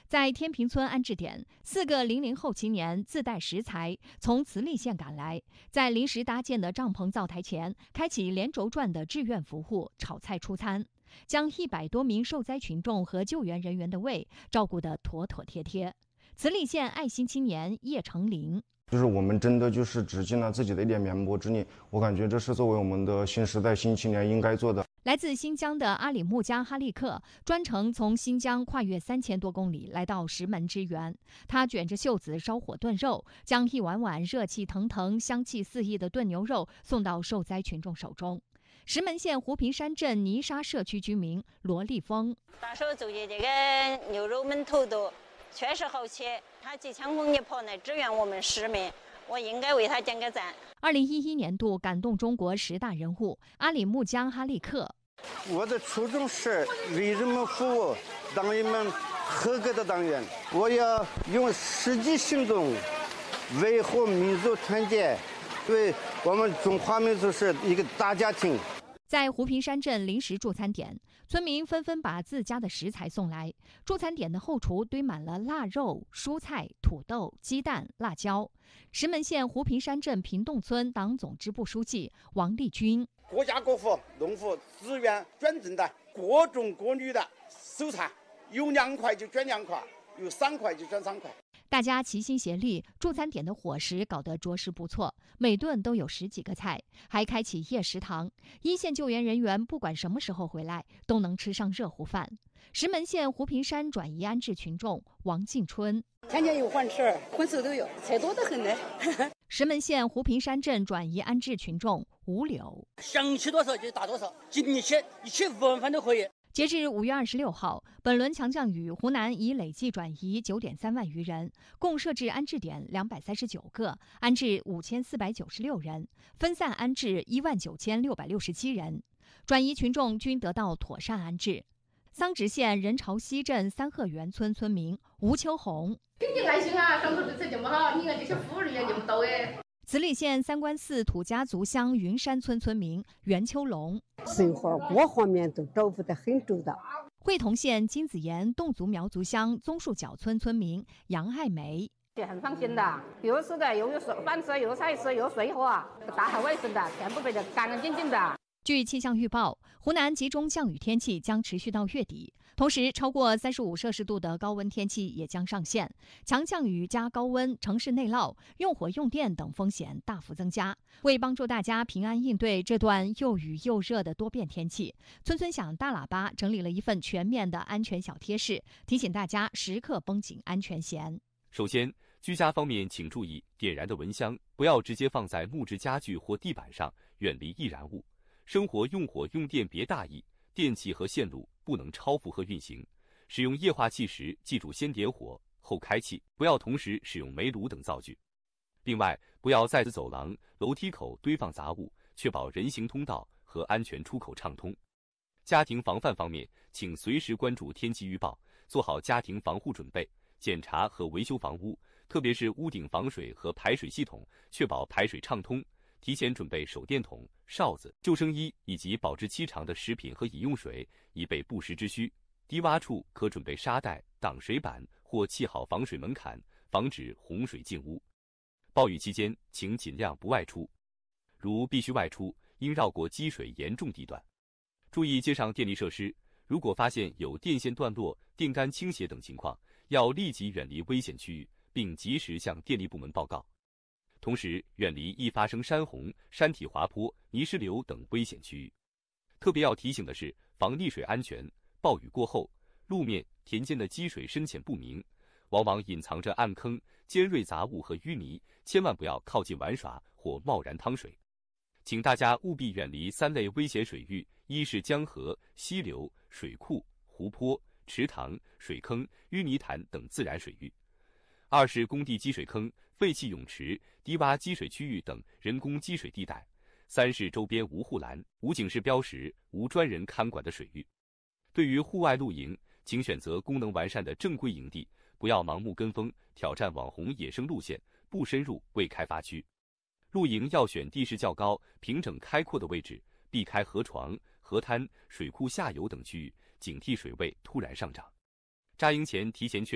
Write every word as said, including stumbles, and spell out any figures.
在天平村安置点，四个零零后青年自带食材，从慈利县赶来，在临时搭建的帐篷灶台前，开启连轴转的志愿服务，炒菜出餐，将一百多名受灾群众和救援人员的胃照顾得妥妥帖帖。慈利县爱心青年叶成林。 就是我们真的就是只尽了自己的一点绵薄之力，我感觉这是作为我们的新时代新青年应该做的。 来自新疆的阿里木江哈利克专程从新疆跨越三千多公里来到石门支援，他卷着袖子烧火炖肉，将一碗碗热气腾腾、香气四溢的炖牛肉送到受灾群众手中。石门县湖平山镇泥沙社区居民罗立峰： 大手做的这个牛肉焖头肚确实好吃，他既抢风也跑来支援我们石门，我应该为他点个赞。 二零一一年度感动中国十大人物阿里木江哈利克。 我的初衷是为人们服务，当一名合格的党员。我要用实际行动维护民族团结，因为我们中华民族是一个大家庭。 在湖平山镇临时助餐点，村民纷纷把自家的食材送来。助餐点的后厨堆满了腊肉、蔬菜、土豆、鸡蛋、辣椒。石门县湖平山镇平洞村党总支部书记王立军： 各家各户农户自愿捐赠的各种各类的蔬菜，有两块就捐两块，有三块就捐三块。 大家齐心协力，助餐点的伙食搞得着实不错，每顿都有十几个菜，还开启夜食堂。一线救援人员不管什么时候回来，都能吃上热乎饭。石门县湖平山转移安置群众王敬春： 天天有饭吃，荤素都有，菜多得很呢。 石门县湖平山镇转移安置群众吴柳： 想吃多少就打多少，尽力吃，一吃五碗饭都可以。 截至五月二十六号，本轮强降雨，湖南已累计转移九点三万余人，共设置安置点两百三十九个，安置五千四百九十六人，分散安置一万九千六百六十七人，转移群众均得到妥善安置。桑植县人潮西镇三鹤园村村民吴秋红： 给你爱心啊，上头对这这么好，你看这些服务人员这么到哎。 慈利县三官寺土家族乡云山村村民袁秋龙： 生活各方面都照顾得很周到。 会同县金子岩侗族苗族乡棕树角村村民杨爱梅： 很放心的，有吃的，有饭吃，有菜吃，有水喝，打扫卫生的，全部备得干干净净的。 据气象预报，湖南集中降雨天气将持续到月底，同时超过三十五摄氏度的高温天气也将上线，强降雨加高温、城市内涝、用火用电等风险大幅增加。为帮助大家平安应对这段又雨又热的多变天气，村村响大喇叭整理了一份全面的安全小贴士，提醒大家时刻绷紧安全弦。 首先，居家方面请注意，点燃的蚊香不要直接放在木质家具或地板上，远离易燃物。生活用火用电别大意，电器和线路不能超负荷运行。使用液化气时，记住先点火后开气，不要同时使用煤炉等灶具。另外，不要在走廊、楼梯口堆放杂物，确保人行通道和安全出口畅通。家庭防范方面，请随时关注天气预报，做好家庭防护准备，检查和维修房屋，特别是屋顶防水和排水系统，确保排水畅通。提前准备手电筒、哨子、救生衣以及保质期长的食品和饮用水，以备不时之需。低洼处可准备沙袋、挡水板或砌好防水门槛，防止洪水进屋。暴雨期间，请尽量不外出，如必须外出，应绕过积水严重地段。注意街上电力设施，如果发现有电线断落、电杆倾斜等情况，要立即远离危险区域，并及时向电力部门报告。同时，远离易发生山洪、山体滑坡、泥石流等危险区域。特别要提醒的是，防溺水安全。暴雨过后，路面、田间的积水深浅不明，往往隐藏着暗坑、尖锐杂物和淤泥，千万不要靠近玩耍或贸然趟水。请大家务必远离三类危险水域：一是江河、溪流、水库、湖泊、池塘、水坑、淤泥潭等自然水域；二是工地积水坑、废弃泳池、低洼积水区域等人工积水地带；三是周边无护栏、无警示标识、无专人看管的水域。对于户外露营，请选择功能完善的正规营地，不要盲目跟风，挑战网红野生路线，不深入未开发区。露营要选地势较高、平整开阔的位置，避开河床、河滩、水库下游等区域，警惕水位突然上涨。扎营前提前确